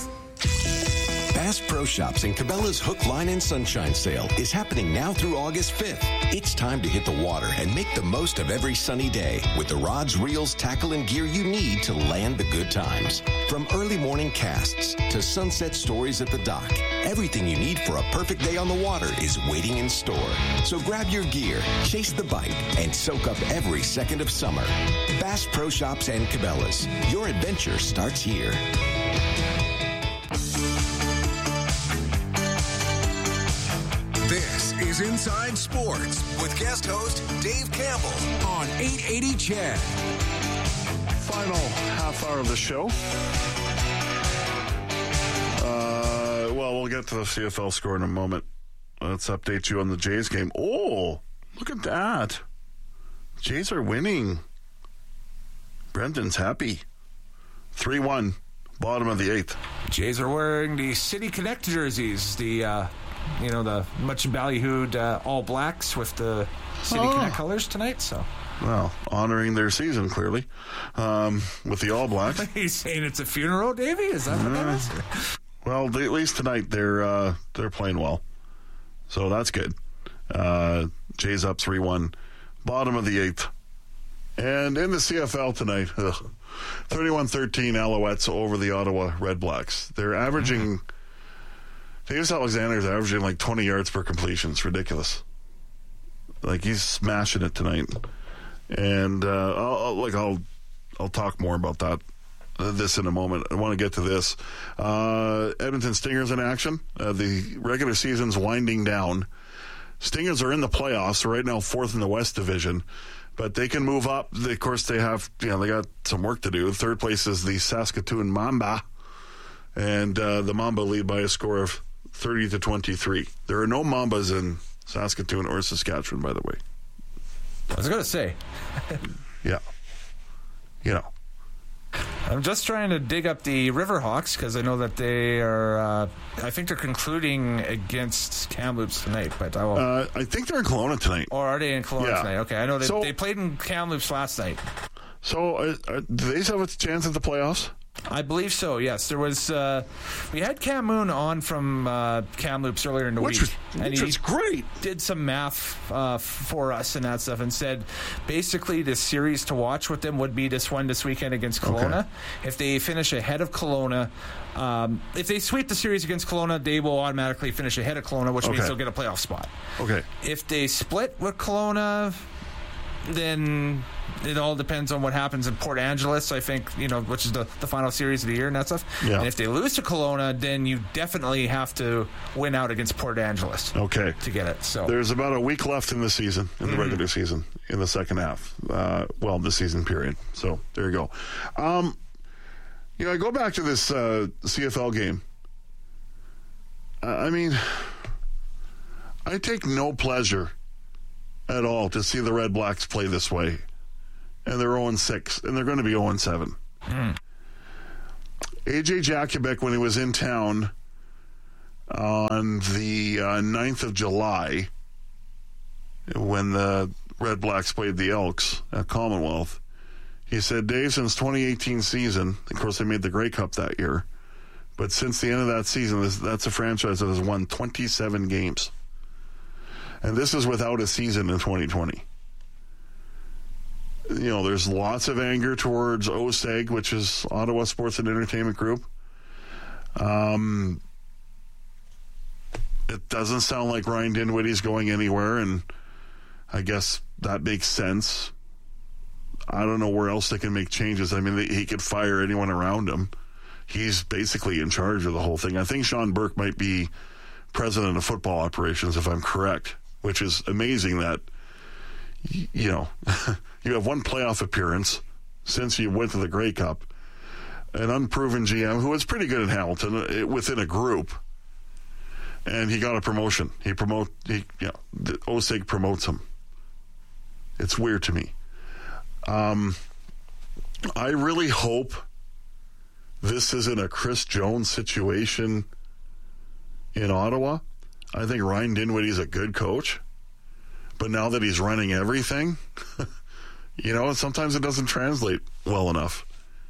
Bass Pro Shops and Cabela's Hook, Line, and Sunshine Sale is happening now through August fifth. It's time to hit the water and make the most of every sunny day with the rods, reels, tackle, and gear you need to land the good times. From early morning casts to sunset stories at the dock, everything you need for a perfect day on the water is waiting in store. So grab your gear, chase the bite, and soak up every second of summer. Bass Pro Shops and Cabela's. Your adventure starts here. This is Inside Sports with guest host Dave Campbell on eight eighty C H E D. Final half hour of the show. Uh, well, we'll get to the C F L score in a moment. Let's update you on the Jays game. Oh, look at that. Jays are winning. Brendan's happy. three one, bottom of the eighth. Jays are wearing the City Connect jerseys, the... Uh You know, the much ballyhooed uh, All Blacks with the City oh. Connect colors tonight. So, well, honoring their season, clearly, um, with the All Blacks. He's saying it's a funeral, Davey? Is that what uh, that is? Well, they, at least tonight they're uh, they're playing well. So that's good. Uh, Jays up three one, bottom of the eighth. And in the C F L tonight, thirty-one thirteen Alouettes over the Ottawa Red Blacks. They're averaging... Mm-hmm. Davis Alexander's averaging like twenty yards per completion. It's ridiculous. Like, he's smashing it tonight. And uh, I'll, I'll, like I'll I'll talk more about that uh, this in a moment. I want to get to this. Uh, Edmonton Stingers in action. Uh, the regular season's winding down. Stingers are in the playoffs. They're right now fourth in the West Division, but they can move up. They, of course, they have you know they got some work to do. Third place is the Saskatoon Mamba, and uh, the Mamba lead by a score of thirty to twenty-three. There are no Mambas in Saskatoon or Saskatchewan, by the way. I was going to say. Yeah. You know. I'm just trying to dig up the Riverhawks because I know that they are, uh, I think they're concluding against Kamloops tonight, but I will. Uh, I think they're in Kelowna tonight. Or are they in Kelowna Yeah. tonight? Okay, I know they, So- they played in Kamloops last night. So, uh, uh, do they have a chance at the playoffs? I believe so, yes. There was, uh, we had Cam Moon on from uh, Kamloops earlier in the Which week. was- which was great. Did some math uh, for us and that stuff and said basically the series to watch with them would be this one this weekend against Kelowna. Okay. If they finish ahead of Kelowna, um, if they sweep the series against Kelowna, they will automatically finish ahead of Kelowna, which means Okay. they'll get a playoff spot. Okay. If they split with Kelowna, then it all depends on what happens in Port Angeles, I think, you know, which is the, the final series of the year and that stuff. Yeah. And if they lose to Kelowna, then you definitely have to win out against Port Angeles Okay. to get it. So There's about a week left in the season, in the Mhm. regular season, in the second half. Uh, well, the season period. So there you go. Um, you know, I go back to this uh, C F L game. Uh, I mean, I take no pleasure at all to see the Red Blacks play this way. And they're oh and six, and they're going to be oh and seven. Mm. A J Jakubek, when he was in town on the uh, ninth of July, when the Red Blacks played the Elks at Commonwealth, he said, Dave, since twenty eighteen season, of course they made the Grey Cup that year, but since the end of that season, this, that's a franchise that has won twenty-seven games. And this is without a season in twenty twenty. You know, there's lots of anger towards O S E G, which is Ottawa Sports and Entertainment Group. Um, it doesn't sound like Ryan Dinwiddie's going anywhere, and I guess that makes sense. I don't know where else they can make changes. I mean, they, he could fire anyone around him. He's basically in charge of the whole thing. I think Sean Burke might be president of football operations, if I'm correct, which is amazing that, you know, you have one playoff appearance since you went to the Grey Cup, an unproven G M who was pretty good in Hamilton uh, within a group, and he got a promotion. He promote, he, you know, the O S E G promotes him. It's weird to me. Um, I really hope this isn't a Chris Jones situation in Ottawa. I think Ryan Dinwiddie's a good coach. But now that he's running everything, you know, sometimes it doesn't translate well enough.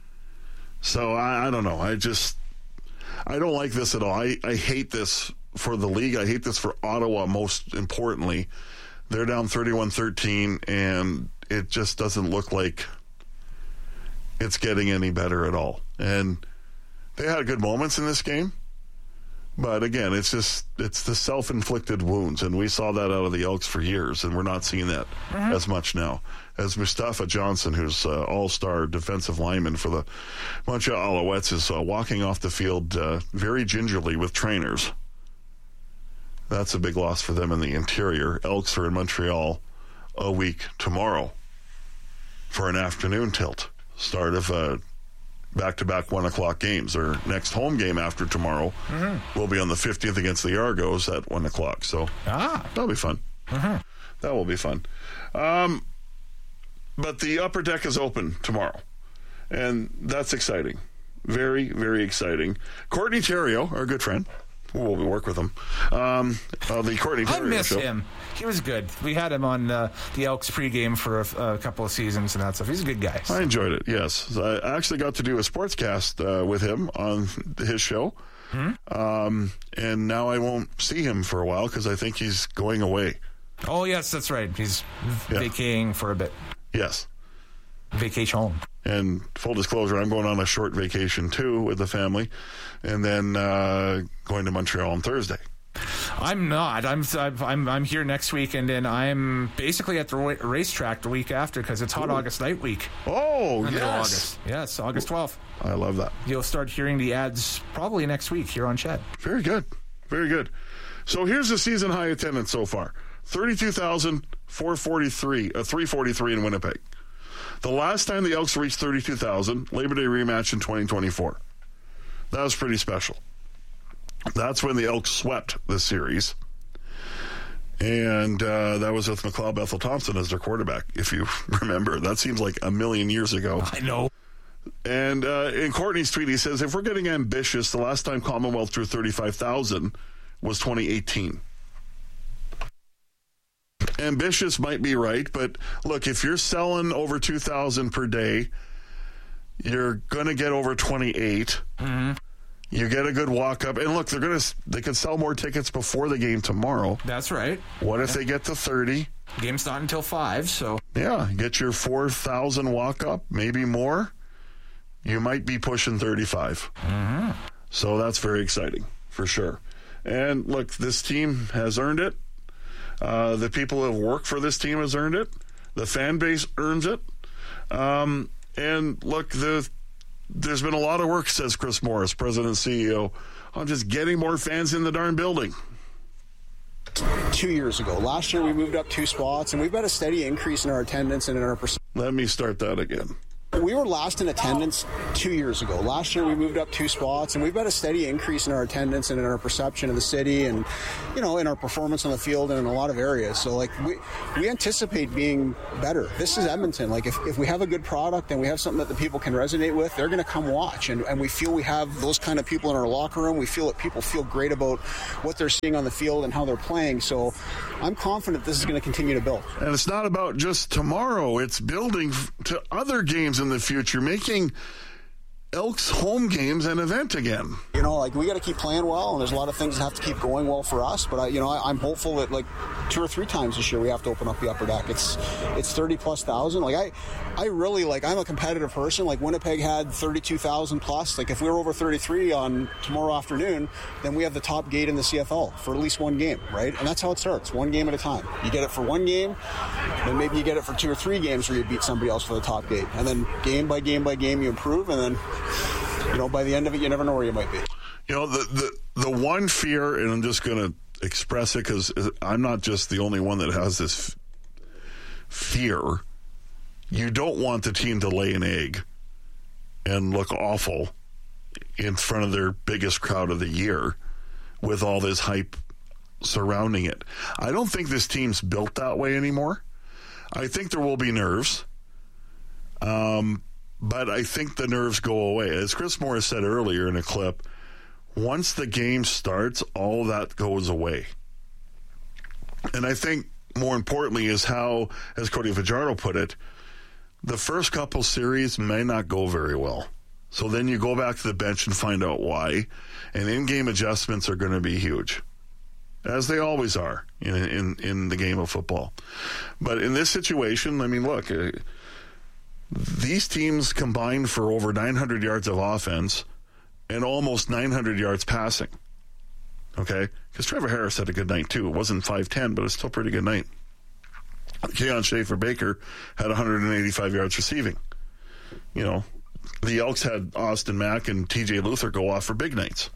So I, I don't know. I just, I don't like this at all. I, I hate this for the league. I hate this for Ottawa, most importantly. They're down thirty-one thirteen, and it just doesn't look like it's getting any better at all. And they had good moments in this game. But again, it's just, it's the self-inflicted wounds, and we saw that out of the Elks for years, and we're not seeing that Mhm. as much now. As Mustafa Johnson, who's uh, all-star defensive lineman for the Montreal Alouettes, is uh, walking off the field uh, very gingerly with trainers. That's a big loss for them in the interior. Elks are in Montreal a week tomorrow for an afternoon tilt. Start of uh, back-to-back one o'clock games. Their next home game after tomorrow Mhm. will be on the fifteenth against the Argos at one o'clock. So ah. that'll be fun. Mhm. That will be fun. Um, but the upper deck is open tomorrow, and that's exciting. Very, very exciting. Courtney Theriault, our good friend, we'll work with him. Um, uh, the Courtney I Theriault miss show. him. He was good. We had him on uh, the Elks pregame for a, a couple of seasons and that stuff. He's a good guy. I enjoyed it, yes. I actually got to do a sportscast uh, with him on his show. Hmm? Um, and now I won't see him for a while because I think he's going away. Oh, yes, that's right. He's Yeah. vacating for a bit. Yes. Vacation. And full disclosure, I'm going on a short vacation too with the family, and then uh, going to Montreal on Thursday. I'm not. I'm I'm I'm here next week, and then I'm basically at the ra- racetrack the week after because it's Hot Ooh. August Night Week. Oh, Middle yes. August. Yes, August twelfth. I love that. You'll start hearing the ads probably next week here on Ched. Very good. Very good. So here's the season high attendance so far. thirty-two thousand four hundred forty-three, uh, three forty-three in Winnipeg. The last time the Elks reached thirty-two thousand, Labor Day rematch in twenty twenty-four. That was pretty special. That's when the Elks swept the series. And uh, that was with McLeod Bethel Thompson as their quarterback, if you remember. That seems like a million years ago. I know. And uh, in Courtney's tweet, he says, if we're getting ambitious, the last time Commonwealth drew thirty-five thousand was twenty eighteen. Ambitious might be right, but look, if you're selling over two thousand per day, you're going to get over twenty-eight. Mm-hmm. You get a good walk-up. And look, they're going to they can sell more tickets before the game tomorrow. That's right. What if they get to thirty? Game's not until five, so... Yeah, get your four thousand walk-up, maybe more. You might be pushing thirty-five. Mm-hmm. So that's very exciting, for sure. And look, this team has earned it. Uh, the people who have worked for this team has earned it. The fan base earns it. Um, and look, the, there's been a lot of work, says Chris Morris, president and C E O, on just getting more fans in the darn building. Two years ago. Last year we moved up two spots, and we've got a steady increase in our attendance and in our percent. Let me start that again. We were last in attendance two years ago. Last year we moved up two spots, and we've got a steady increase in our attendance and in our perception of the city and, you know, in our performance on the field and in a lot of areas. So, like, we we anticipate being better. This is Edmonton. Like, if, if we have a good product and we have something that the people can resonate with, they're going to come watch. And, and we feel we have those kind of people in our locker room. We feel that people feel great about what they're seeing on the field and how they're playing. So I'm confident this is going to continue to build. And it's not about just tomorrow. It's building to other games in the future, making Elks home games an event again. You know, like, we got to keep playing well, and there's a lot of things that have to keep going well for us. But I, you know, I, I'm hopeful that, like, two or three times this year we have to open up the upper deck. It's it's thirty plus thousand. Like, I, I really like. I'm a competitive person. Like, Winnipeg had thirty-two thousand plus. Like, if we were over thirty-three on tomorrow afternoon, then we have the top gate in the C F L for at least one game, right? And that's how it starts, one game at a time. You get it for one game, then maybe you get it for two or three games where you beat somebody else for the top gate, and then game by game by game you improve, and then, you know, by the end of it, you never know where you might be. You know, the the, the one fear, and I'm just going to express it because I'm not just the only one that has this f- fear. You don't want the team to lay an egg and look awful in front of their biggest crowd of the year with all this hype surrounding it. I don't think this team's built that way anymore. I think there will be nerves. Um, but I think the nerves go away. As Chris Morris said earlier in a clip, once the game starts, all that goes away. And I think more importantly is how, as Cody Fajardo put it, the first couple series may not go very well. So then you go back to the bench and find out why. And in-game adjustments are going to be huge, as they always are in, in, in the game of football. But in this situation, I mean, look, uh, these teams combined for over nine hundred yards of offense and almost nine hundred yards passing. Okay? Because Trevor Harris had a good night, too. It wasn't five ten, but it was still a pretty good night. Keon Schaefer-Baker had one hundred eighty-five yards receiving. You know, the Elks had Austin Mack and T J Luther go off for big nights.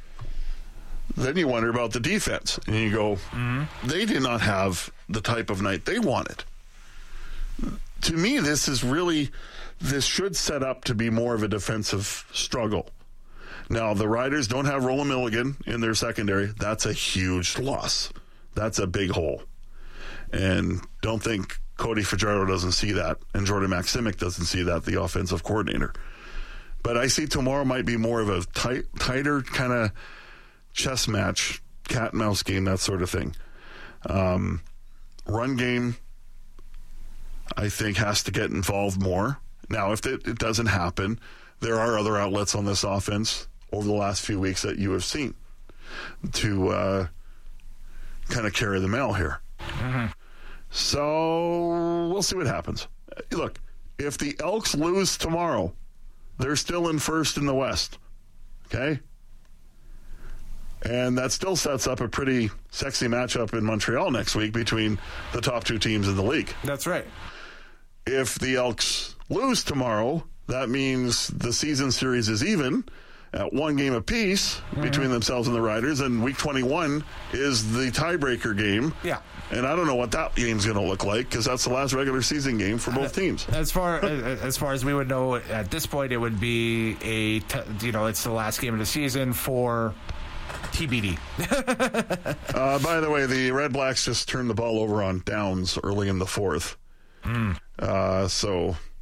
Then you wonder about the defense. And you go, mm-hmm. They did not have the type of night they wanted. To me, this is really, this should set up to be more of a defensive struggle. Now, the Riders don't have Roland Milligan in their secondary. That's a huge loss. That's a big hole. And don't think Cody Fajardo doesn't see that, and Jordan Maximic doesn't see that, the offensive coordinator. But I see tomorrow might be more of a tight, tighter kind of chess match, cat and mouse game, that sort of thing. Um, run game, I think, has to get involved more. Now, if it, it doesn't happen, there are other outlets on this offense over the last few weeks that you have seen to uh, kind of carry the mail here. Mm-hmm. So we'll see what happens. Look, if the Elks lose tomorrow, they're still in first in the West. Okay? And that still sets up a pretty sexy matchup in Montreal next week between the top two teams in the league. That's right. If the Elks lose tomorrow, that means the season series is even at one game apiece mm-hmm. between themselves and the Riders, and week twenty-one is the tiebreaker game. Yeah. And I don't know what that game's going to look like because that's the last regular season game for both teams. As far as far as we would know at this point, it would be a t- you know it's the last game of the season for T B D. uh, by the way, the Red Blacks just turned the ball over on downs early in the fourth. Mm. Uh, so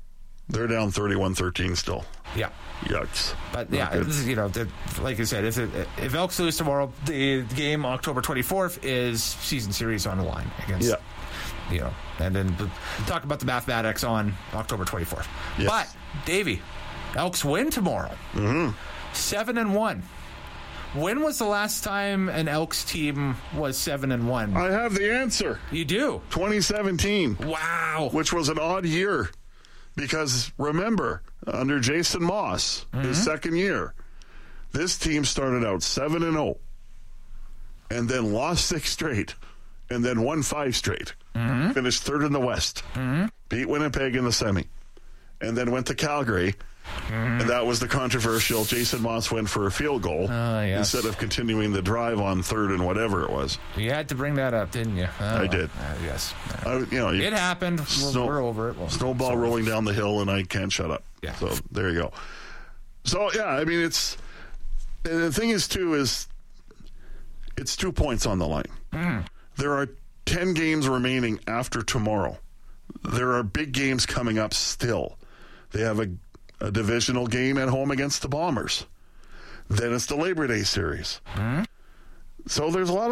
They're down thirty-one thirteen still. Yeah. Yucks. But yeah, this is, you know, the, like I said, if it, if Elks lose tomorrow, the game October twenty-fourth is season series on the line against. Yeah. You know, and then talk about the mathematics on October twenty-fourth. Yes. But Davey, Elks win tomorrow. Mm-hmm. Seven and one. When was the last time an Elks team was seven and one? I have the answer. You do. twenty seventeen. Wow. Which was an odd year because remember, under Jason Moss, mm-hmm. his second year, this team started out seven and zero, and then lost six straight, and then won five straight. Mm-hmm. Finished third in the West. Mm-hmm. Beat Winnipeg in the semi, and then went to Calgary. Mm-hmm. And that was the controversial Jason Moss went for a field goal uh, yes. instead of continuing the drive on third and whatever it was. You had to bring that up, didn't you? Oh, I did. Uh, yes. I, you know, you, it happened. Snow, we're over it. Well, snowball sorry. rolling down the hill, and I can't shut up. Yeah. So there you go. So yeah, I mean, it's and the thing is too is it's two points on the line. Mm. There are ten games remaining after tomorrow. There are big games coming up still. They have a a divisional game at home against the Bombers. Then it's the Labor Day series. Mm-hmm. So there's a lot of